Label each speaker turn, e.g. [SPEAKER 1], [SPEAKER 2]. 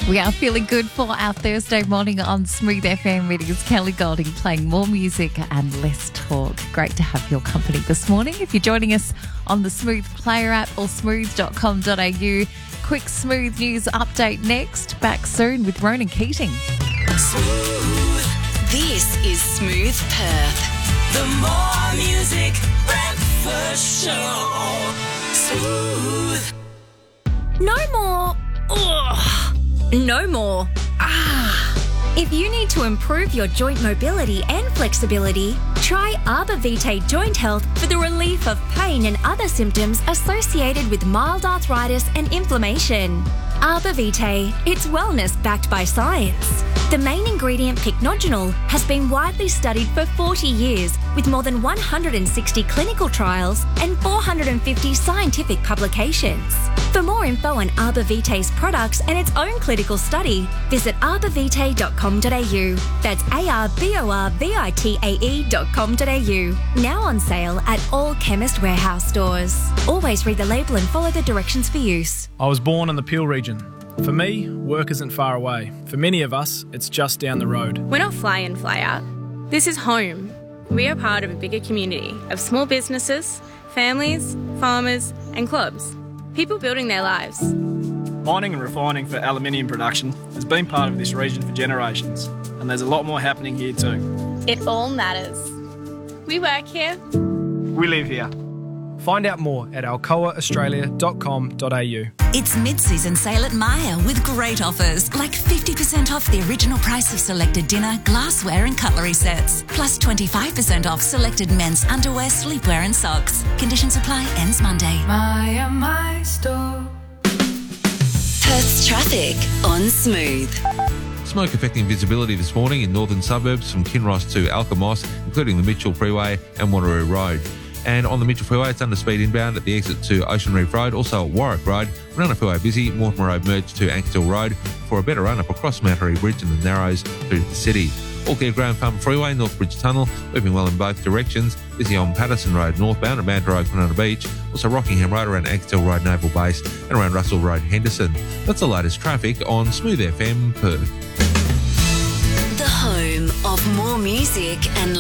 [SPEAKER 1] We are feeling good for our Thursday morning on Smooth FM. It is Kelly Golding playing more music and less talk. Great to have your company this morning. If you're joining us on the Smooth Player app or smooth.com.au, quick Smooth news update next. Back soon with Ronan Keating.
[SPEAKER 2] Smooth. This is Smooth Perth. The More Music Breakfast Show. Smooth.
[SPEAKER 3] No more. Ugh. No more. If you need to improve your joint mobility and flexibility, try Arbor Vitae Joint Health for the relief of pain and other symptoms associated with mild arthritis and inflammation. Arbor Vitae, it's wellness backed by science. The main ingredient, pycnogenol, has been widely studied for 40 years with more than 160 clinical trials and 450 scientific publications. For more info on Arbor Vitae's products and its own clinical study, visit arborvitae.com.au. That's arborvitae.com.au. Now on sale at all Chemist Warehouse stores. Always read the label and follow the directions for use.
[SPEAKER 4] I was born in the Peel region. For me, work isn't far away. For many of us, it's just down the road.
[SPEAKER 5] We're not fly in, fly out. This is home. We are part of a bigger community of small businesses, families, farmers and clubs. People building their lives.
[SPEAKER 4] Mining and refining for aluminium production has been part of this region for generations, and there's a lot more happening here too.
[SPEAKER 5] It all matters. We work here.
[SPEAKER 4] We live here. Find out more at alcoaaustralia.com.au.
[SPEAKER 2] It's mid-season sale at Myer with great offers like 50% off the original price of selected dinner, glassware and cutlery sets. Plus 25% off selected men's underwear, sleepwear and socks. Conditions apply. Ends Monday.
[SPEAKER 6] Myer, my store.
[SPEAKER 2] Perth's traffic on Smooth.
[SPEAKER 7] Smoke affecting visibility this morning in northern suburbs from Kinross to Alkimos, including the Mitchell Freeway and Wanneroo Road. And on the Mitchell Freeway, it's under speed inbound at the exit to Ocean Reef Road, also at Warwick Road. Runner Freeway busy, Mortimer Road merged to Ankershill Road for a better run-up across Mattery Bridge and the Narrows through to the city. All clear Graham Farm Freeway, Northbridge Tunnel, moving well in both directions. Busy on Patterson Road northbound at Manta Road, Kwinana Beach. Also Rockingham Road around Ankershill Road Naval Base and around Russell Road Henderson. That's the latest traffic on Smooth FM Perth.
[SPEAKER 2] The home of more music and